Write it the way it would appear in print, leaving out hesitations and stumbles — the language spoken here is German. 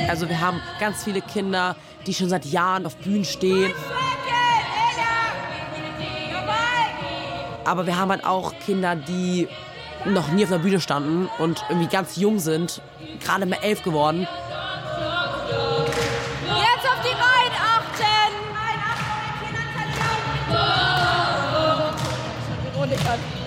Also wir haben ganz viele Kinder, die schon seit Jahren auf Bühnen stehen. Aber wir haben halt auch Kinder, die noch nie auf einer Bühne standen und irgendwie ganz jung sind, gerade mal 11 geworden. Jetzt auf die Reihen achten!